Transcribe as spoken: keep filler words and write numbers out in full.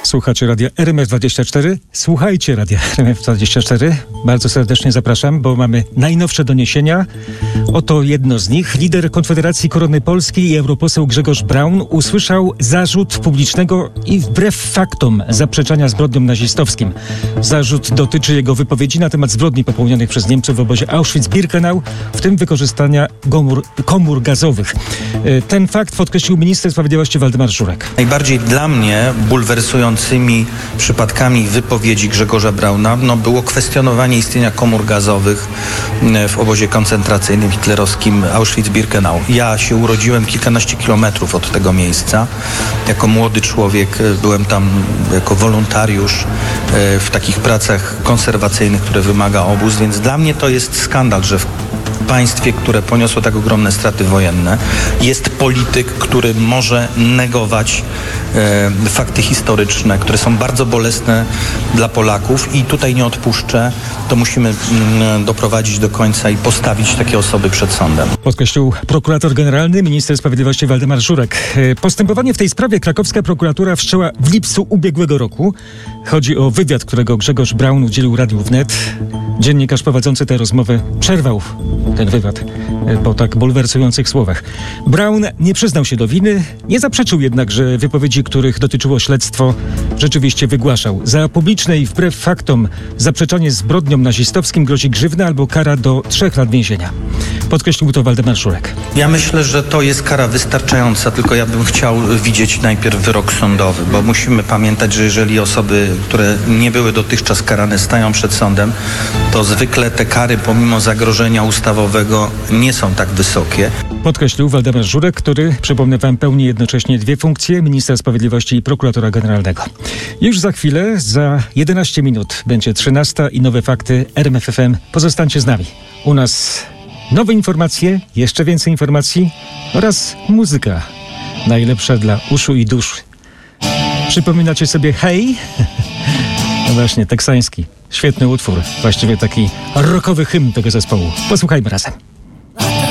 Słuchacie radia R M F dwadzieścia cztery. Słuchajcie radia R M F dwadzieścia cztery. Bardzo serdecznie zapraszam, bo mamy najnowsze doniesienia. Oto jedno z nich. Lider Konfederacji Korony Polskiej i europoseł Grzegorz Braun usłyszał zarzut publicznego i wbrew faktom zaprzeczania zbrodniom nazistowskim. Zarzut dotyczy jego wypowiedzi na temat zbrodni popełnionych przez Niemców w obozie Auschwitz-Birkenau, w tym wykorzystania komór, komór gazowych. Ten fakt podkreślił minister sprawiedliwości Waldemar Żurek. Najbardziej dla mnie bulwersującymi przypadkami wypowiedzi Grzegorza Brauna no, było kwestionowanie istnienia komór gazowych w obozie koncentracyjnym hitlerowskim Auschwitz-Birkenau. Ja się urodziłem kilkanaście kilometrów od tego miejsca. Jako młody człowiek byłem tam jako wolontariusz w takich pracach konserwacyjnych, które wymaga obóz, więc dla mnie to jest skandal, że w państwie, które poniosło tak ogromne straty wojenne, jest polityk, który może negować e, fakty historyczne, które są bardzo bolesne dla Polaków i tutaj nie odpuszczę, to musimy m, doprowadzić do końca i postawić takie osoby przed sądem. Podkreślił prokurator generalny, minister sprawiedliwości Waldemar Żurek. Postępowanie w tej sprawie krakowska prokuratura wszczęła w lipcu ubiegłego roku. Chodzi o wywiad, którego Grzegorz Braun udzielił Radiu Wnet. Dziennikarz prowadzący tę rozmowę przerwał ten wywiad po tak bulwersujących słowach. Braun nie przyznał się do winy, nie zaprzeczył jednak, że wypowiedzi, których dotyczyło śledztwo, rzeczywiście wygłaszał. Za publiczne i wbrew faktom zaprzeczanie zbrodniom nazistowskim grozi grzywna albo kara do trzech lat więzienia. Podkreślił to Waldemar Żurek. Ja myślę, że to jest kara wystarczająca, tylko ja bym chciał widzieć najpierw wyrok sądowy, bo musimy pamiętać, że jeżeli osoby, które nie były dotychczas karane, stają przed sądem, to zwykle te kary pomimo zagrożenia ustawowego nie są tak wysokie. Podkreślił Waldemar Żurek, który, przypomnę wam, pełni jednocześnie dwie funkcje: ministra sprawiedliwości i prokuratora generalnego. Już za chwilę, za jedenaście minut będzie trzynasta i nowe fakty R M F F M. Pozostańcie z nami. U nas nowe informacje, jeszcze więcej informacji oraz muzyka najlepsza dla uszu i duszy. Przypominacie sobie Hej? No właśnie, teksański. Świetny utwór. Właściwie taki rockowy hymn tego zespołu. Posłuchajmy razem.